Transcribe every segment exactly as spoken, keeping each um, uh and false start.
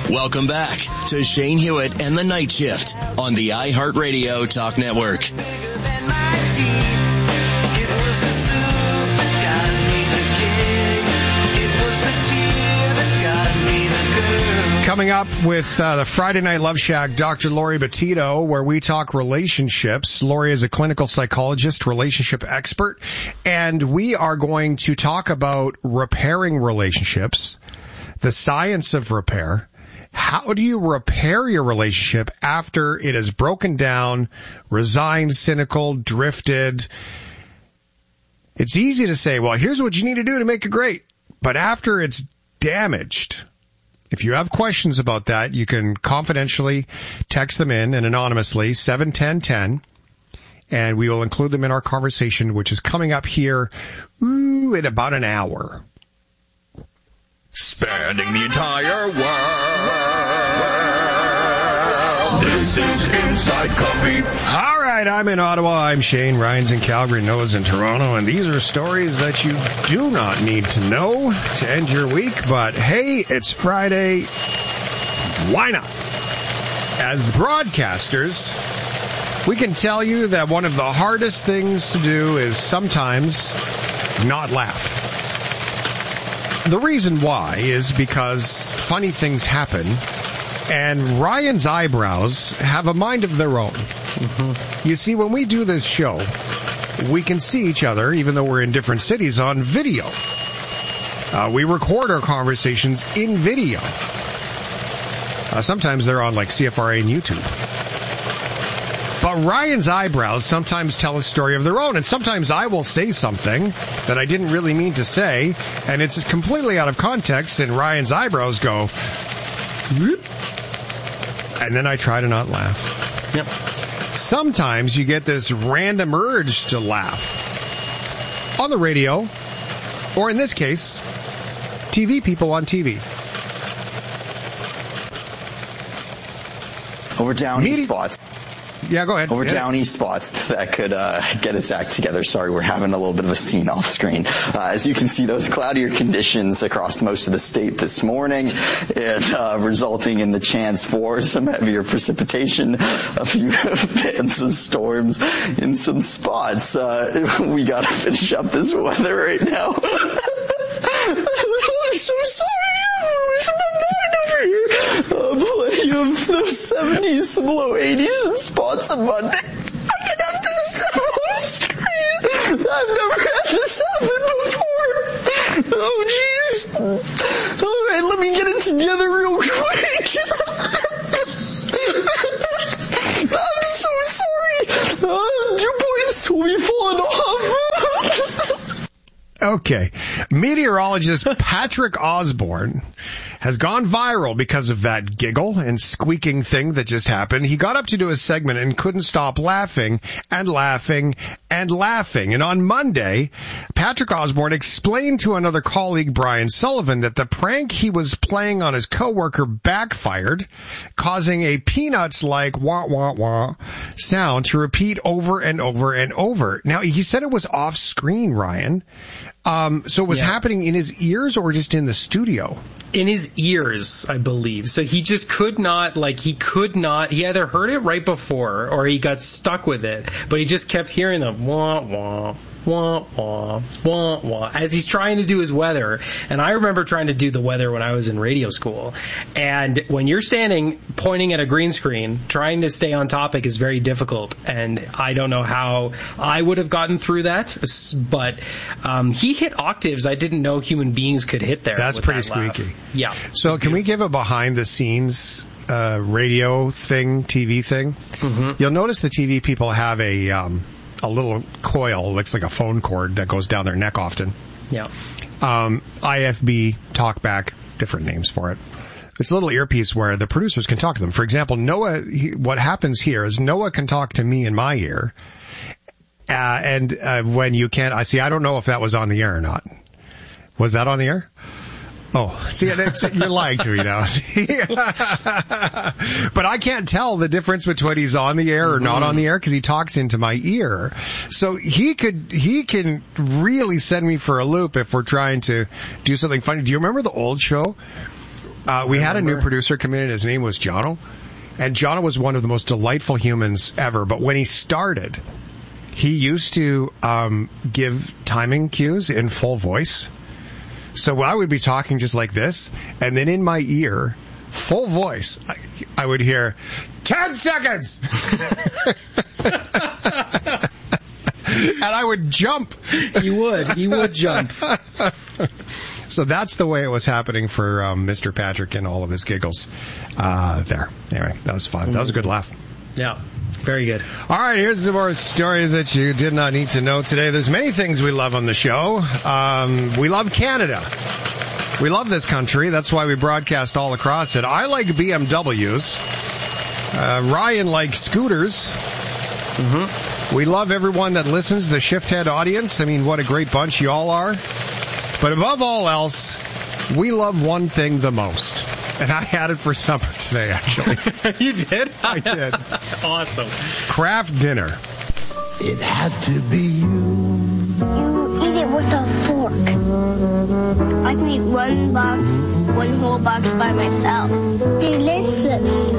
Welcome back to Shane Hewitt and the Night Shift on the iHeartRadio Talk Network. Coming up with uh, the Friday Night Love Shack, Doctor Lori Bettito, where we talk relationships. Lori is a clinical psychologist, relationship expert, and we are going to talk about repairing relationships, the science of repair. How do you repair your relationship after it has broken down, resigned, cynical, drifted? It's easy to say, well, here's what you need to do to make it great. But after it's damaged, if you have questions about that, you can confidentially text them in and anonymously, seven one zero one zero, and we will include them in our conversation, which is coming up here ooh, in about an hour. Spanning the entire world. This is Inside Coffee. All right, I'm in Ottawa. I'm Shane. Ryan's in Calgary. Noah's in Toronto. And these are stories that you do not need to know to end your week. But hey, it's Friday. Why not? As broadcasters, we can tell you that one of the hardest things to do is sometimes not laugh. The reason why is because funny things happen, and Ryan's eyebrows have a mind of their own. Mm-hmm. You see, when we do this show, we can see each other, even though we're in different cities, on video. Uh, we record our conversations in video. Uh, sometimes they're on, like, C F R A and YouTube. But Ryan's eyebrows sometimes tell a story of their own, and sometimes I will say something that I didn't really mean to say, and it's completely out of context, and Ryan's eyebrows go, whoop, and then I try to not laugh. Yep. Sometimes you get this random urge to laugh on the radio, or in this case, T V people on T V. Over downy Medi- spots. Yeah, go ahead. Over yeah. downy spots that could uh, get its act together. Sorry, we're having a little bit of a scene off screen. Uh, as you can see, those cloudier conditions across most of the state this morning, and uh, resulting in the chance for some heavier precipitation, a few bands of storms in some spots. Uh, we got to finish up this weather right now. I'm so sorry. I'm annoyed over here. Uh, plenty of those seventies, some low eighties and spots on Monday. I can have this off screen. I've never had this happen before. Oh, jeez. All right, let me get it together real quick. I'm so sorry. Uh, your points will be falling off. Okay. Meteorologist Patrick Osborne has gone viral because of that giggle and squeaking thing that just happened. He got up to do a segment and couldn't stop laughing and laughing and laughing. And on Monday, Patrick Osborne explained to another colleague, Brian Sullivan, that the prank he was playing on his coworker backfired, causing a Peanuts-like wah-wah-wah sound to repeat over and over and over. Now, he said it was off-screen, Ryan. Um, so it was yeah. happening in his ears or just in the studio? In his ears, I believe. So he just could not, like, he could not, he either heard it right before or he got stuck with it, but he just kept hearing the wah, wah, wah, wah, wah, wah, as he's trying to do his weather. And I remember trying to do the weather when I was in radio school. And when you're standing, pointing at a green screen, trying to stay on topic is very difficult. And I don't know how I would have gotten through that, but um, he hit octaves I didn't know human beings could hit there. That's pretty that squeaky. Laugh. Yeah. So can we give a behind-the-scenes uh, radio thing, T V thing? Mm-hmm. You'll notice the T V people have a um, a little coil, looks like a phone cord that goes down their neck often. Yeah. Um, I F B, talkback, different names for it. It's a little earpiece where the producers can talk to them. For example, Noah, he, what happens here is Noah can talk to me in my ear. Uh, and uh, when you can't, I see, I don't know if that was on the air or not. Was that on the air? Oh, see, it's, you're lying to me now. But I can't tell the difference between he's on the air or not on the air because he talks into my ear. So he could, he can really send me for a loop if we're trying to do something funny. Do you remember the old show Uh, we had a new producer come in, and his name was Jono. And Jono was one of the most delightful humans ever. But when he started, he used to um, give timing cues in full voice. So I would be talking just like this, and then in my ear, full voice, I, I would hear, ten seconds! And I would jump. He would. He would jump. So that's the way it was happening for um, Mister Patrick and all of his giggles uh, there. Anyway, that was fun. That was a good laugh. Yeah, very good. All right, here's some more stories that you did not need to know today. There's many things we love on the show. Um, we love Canada. We love this country. That's why we broadcast all across it. I like B M Ws. Uh, Ryan likes scooters. Mm-hmm. We love everyone that listens, the Shifthead audience. I mean, what a great bunch y'all are. But above all else, we love one thing the most. And I had it for supper today, actually. You did? I did. Awesome. Kraft dinner. It had to be you. You eat it with a fork. I can eat one box, one whole box by myself. Delicious.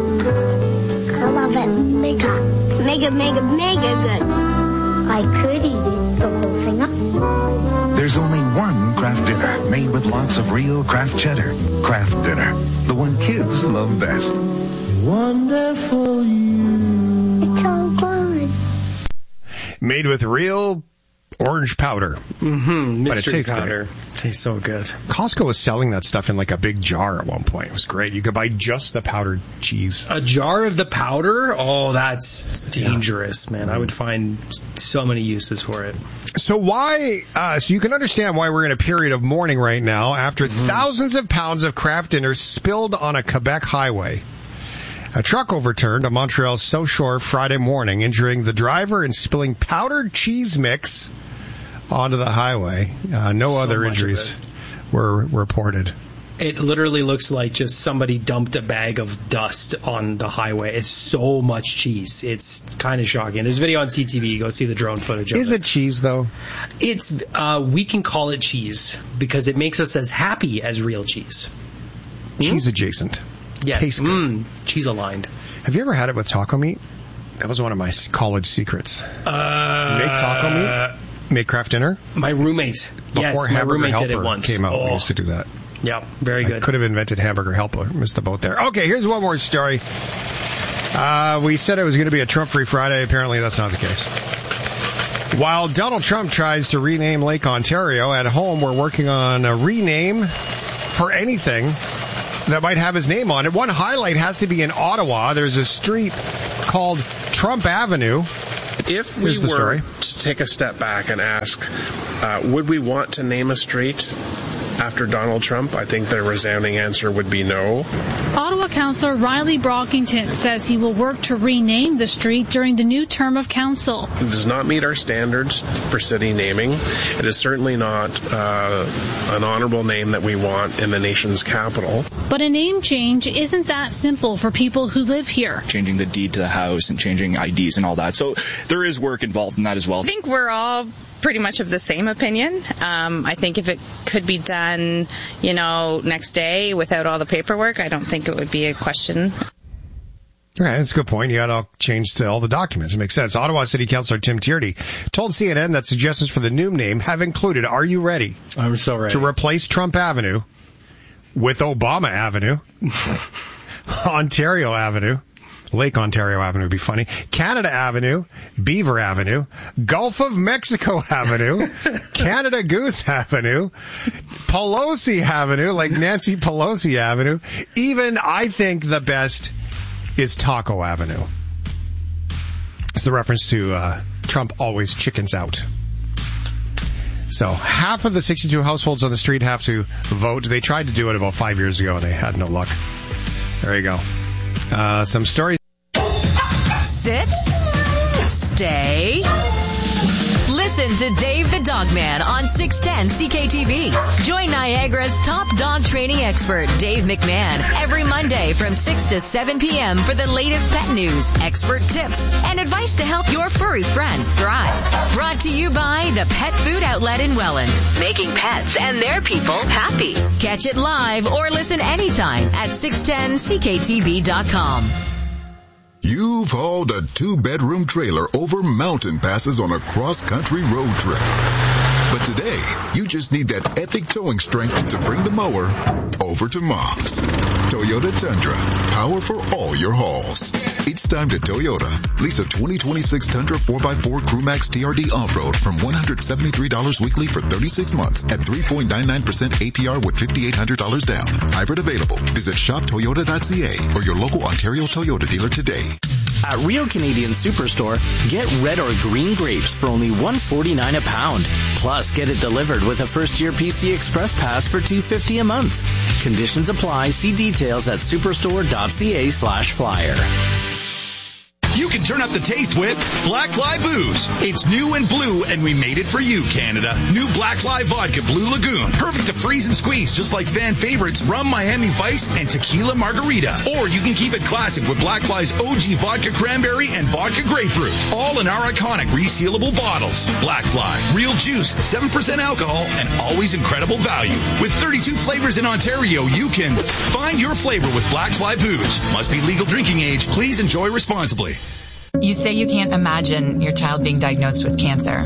I love it. Mega, mega, mega, mega good. I could eat it the whole thing up. There's only one Kraft Dinner made with lots of real Kraft cheddar. Kraft Dinner, the one kids love best. Wonderful you. It's all gone. Made with real orange powder. Mm-hmm. But it Mystery tastes powder. great. Tastes so good. Costco was selling that stuff in like a big jar at one point. It was great. You could buy just the powdered cheese. A jar of the powder? Oh, that's dangerous, man. I would find so many uses for it. So why, uh, so you can understand why we're in a period of mourning right now after mm-hmm. thousands of pounds of Kraft Dinner spilled on a Quebec highway. A truck overturned on Montreal's South Shore Friday morning, injuring the driver and spilling powdered cheese mix onto the highway. Uh, no so other injuries were reported. It literally looks like just somebody dumped a bag of dust on the highway. It's so much cheese. It's kind of shocking. There's a video on C T V. Go see the drone footage of it. Is it cheese, though? It's. Uh, we can call it cheese because it makes us as happy as real cheese. Cheese mm? adjacent. Yes. Tastes good. Mm, cheese aligned. Have you ever had it with taco meat? That was one of my college secrets. Uh, Make taco meat? Make Kraft Dinner? My roommate. Before yes, my Hamburger roommate Helper did it once. came out, oh. we used to do that. Yeah, very good. I could have invented Hamburger Helper. Missed the boat there. Okay, here's one more story. Uh, we said it was going to be a Trump-free Friday. Apparently, that's not the case. While Donald Trump tries to rename Lake Ontario, at home we're working on a rename for anything that might have his name on it. One highlight has to be in Ottawa. There's a street called Trump Avenue. If we were story. to take a step back and ask, uh, would we want to name a street after Donald Trump? I think the resounding answer would be no. Ottawa Councillor Riley Brockington says he will work to rename the street during the new term of council. It does not meet our standards for city naming. It is certainly not uh, an honorable name that we want in the nation's capital. But a name change isn't that simple for people who live here. Changing the deed to the house and changing I Ds and all that. So there is work involved in that as well. I think we're all pretty much of the same opinion. Um, I think if it could be done, you know, next day without all the paperwork, I don't think it would be a question. Okay, that's a good point. You got to change to all the documents. It makes sense. Ottawa City Councillor Tim Tierney told C N N that suggestions for the new name have included, are you ready? I'm so ready. To replace Trump Avenue with Obama Avenue, Ontario Avenue, Lake Ontario Avenue would be funny, Canada Avenue, Beaver Avenue, Gulf of Mexico Avenue, Canada Goose Avenue, Pelosi Avenue, like Nancy Pelosi Avenue. Even, I think, the best is Taco Avenue. It's the reference to uh, Trump always chickens out. So half of the sixty-two households on the street have to vote. They tried to do it about five years ago, and they had no luck. There you go. Uh, some stories. Sit. Stay. Listen. Listen to Dave the Dog Man on six ten C K T V. Join Niagara's top dog training expert, Dave McMahon, every Monday from six to seven p.m. for the latest pet news, expert tips, and advice to help your furry friend thrive. Brought to you by the Pet Food Outlet in Welland, making pets and their people happy. Catch it live or listen anytime at six ten C K T V dot com. You've hauled a two-bedroom trailer over mountain passes on a cross-country road trip. But today, you just need that epic towing strength to bring the mower over to Mom's. Toyota Tundra, power for all your hauls. It's time to Toyota. Lease a twenty twenty-six Tundra four by four Crewmax T R D off-road from one hundred seventy-three dollars weekly for thirty-six months at three point nine nine percent A P R with five thousand eight hundred dollars down. Hybrid available. Visit shop toyota dot c a or your local Ontario Toyota dealer today. At Real Canadian Superstore, get red or green grapes for only one dollar forty-nine a pound. Plus, get it delivered with a first-year P C Express Pass for two dollars fifty a month. Conditions apply. See details at superstore dot c a slash flyer. You can turn up the taste with Black Fly Booze. It's new and blue, and we made it for you, Canada. New Black Fly Vodka Blue Lagoon. Perfect to freeze and squeeze, just like fan favorites Rum Miami Vice and Tequila Margarita. Or you can keep it classic with Black Fly's O G Vodka Cranberry and Vodka Grapefruit. All in our iconic resealable bottles. Black Fly. Real juice, seven percent alcohol, and always incredible value. With thirty-two flavors in Ontario, you can find your flavor with Black Fly Booze. Must be legal drinking age. Please enjoy responsibly. You say you can't imagine your child being diagnosed with cancer,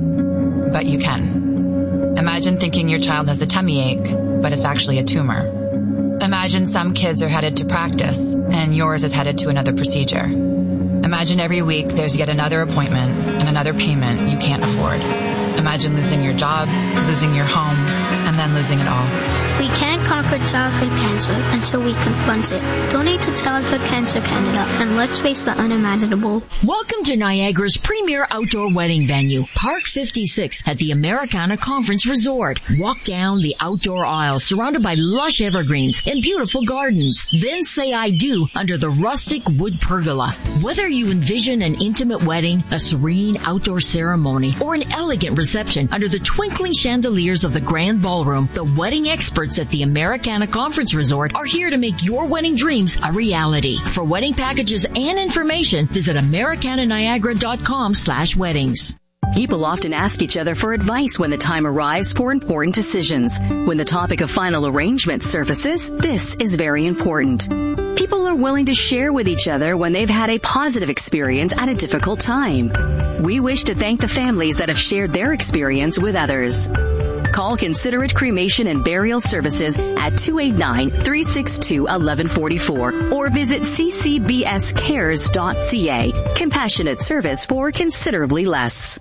but you can. Imagine thinking your child has a tummy ache, but it's actually a tumor. Imagine some kids are headed to practice, and yours is headed to another procedure. Imagine every week there's yet another appointment and another payment you can't afford. Imagine losing your job, losing your home, and then losing it all. We can't conquer childhood cancer until we confront it. Donate to Childhood Cancer Canada, and let's face the unimaginable. Welcome to Niagara's premier outdoor wedding venue, Park fifty-six at the Americana Conference Resort. Walk down the outdoor aisle surrounded by lush evergreens and beautiful gardens. Then say I do under the rustic wood pergola. Whether you envision an intimate wedding, a serene outdoor ceremony, or an elegant reception under the twinkling chandeliers of the grand ballroom, the wedding experts at the Americana Conference Resort are here to make your wedding dreams a reality. For wedding packages and information, visit americana niagara dot com slash weddings. People often ask each other for advice when the time arrives for important decisions. When the topic of final arrangement surfaces, this is very important. People are willing to share with each other when they've had a positive experience at a difficult time. We wish to thank the families that have shared their experience with others. Call Considerate Cremation and Burial Services at two eight nine, three six two, one one four four or visit c c b s cares dot c a. Compassionate service for considerably less.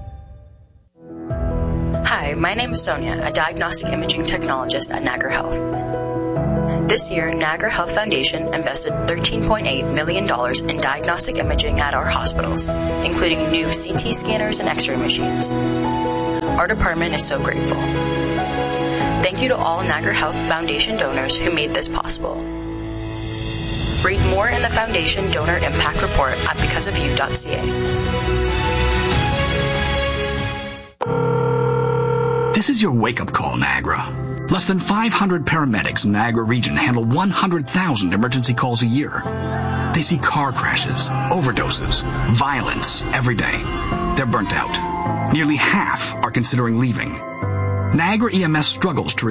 Hi, my name is Sonia, a diagnostic imaging technologist at Niagara Health. This year, Niagara Health Foundation invested thirteen point eight million dollars in diagnostic imaging at our hospitals, including new C T scanners and X-ray machines. Our department is so grateful. Thank you to all Niagara Health Foundation donors who made this possible. Read more in the Foundation Donor Impact Report at because of you dot c a. This is your wake-up call, Niagara. Less than five hundred paramedics in the Niagara region handle one hundred thousand emergency calls a year. They see car crashes, overdoses, violence every day. They're burnt out. Nearly half are considering leaving. Niagara E M S struggles to